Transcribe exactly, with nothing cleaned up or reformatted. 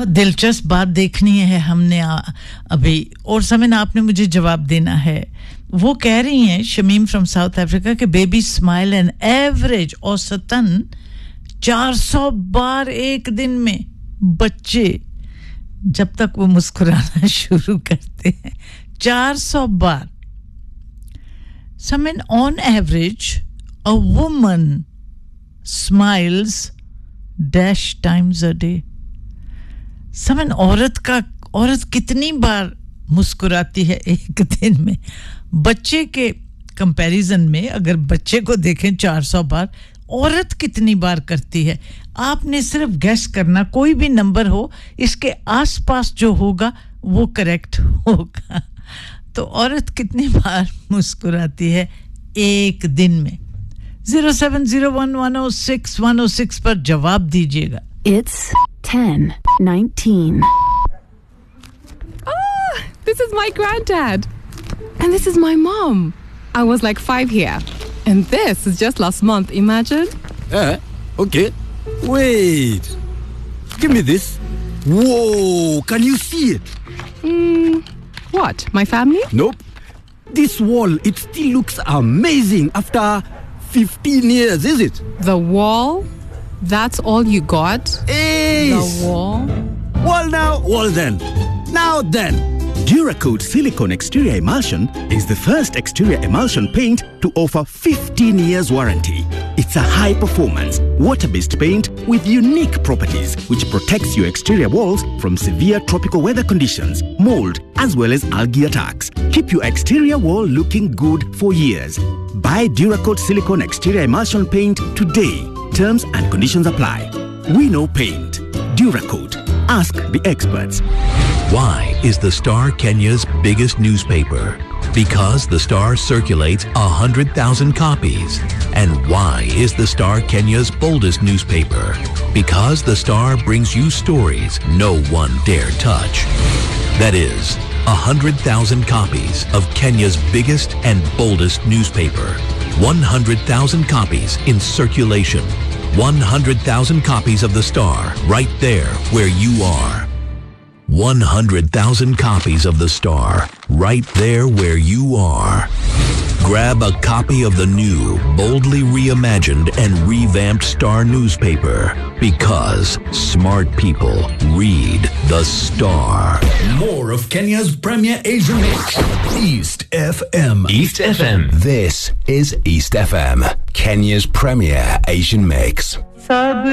बहुत दिलचस्प बात देखनी है हमने अभी और समय ना आपने मुझे जवाब देना है वो कह रही हैं शमीम फ्रॉम साउथ अफ्रीका कि बेबी स्माइल एन एवरेज औसतन चार सौ बार एक दिन में बच्चे जब तक वो मुस्कुराना शुरू करते हैं चार सौ बार समय on average a woman smiles dash times a day समन औरत का औरत कितनी बार मुस्कुराती है एक दिन में बच्चे के कंपैरिजन में अगर बच्चे को देखें चार सौ बार औरत कितनी बार करती है आपने सिर्फ गेस करना कोई भी नंबर हो इसके आसपास जो होगा वो करेक्ट होगा तो औरत कितनी बार मुस्कुराती है एक दिन में zero seven zero one one zero six one zero six पर जवाब दीजिएगा It's ten nineteen. Ah, this is my granddad. And this is my mom. I was like five here. And this is just last month, imagine. Eh, okay. Wait. Give me this. Whoa, can you see it? Hmm, what, my family? Nope. This wall, it still looks amazing after fifteen years, is it? The wall? That's all you got? Hey! The wall? Wall now, wall then. Now then. Duracoat Silicone Exterior Emulsion is the first exterior emulsion paint to offer fifteen years warranty. It's a high-performance, water-based paint with unique properties which protects your exterior walls from severe tropical weather conditions, mold, as well as algae attacks. Keep your exterior wall looking good for years. Buy Duracoat Silicone Exterior Emulsion paint today. Terms and conditions apply. We know paint. Duracoat. Ask the experts. Why is the Star Kenya's biggest newspaper? Because the Star circulates one hundred thousand copies. And why is the Star Kenya's boldest newspaper? Because the Star brings you stories no one dare touch. That is, one hundred thousand copies of Kenya's biggest and boldest newspaper. one hundred thousand copies in circulation. one hundred thousand copies of the Star right there where you are. one hundred thousand copies of the Star right there where you are. Grab a copy of the new, boldly reimagined and revamped Star newspaper because smart people read the Star. More of Kenya's premier Asian mix. East F M. East F M. This is East F M, Kenya's premier Asian mix.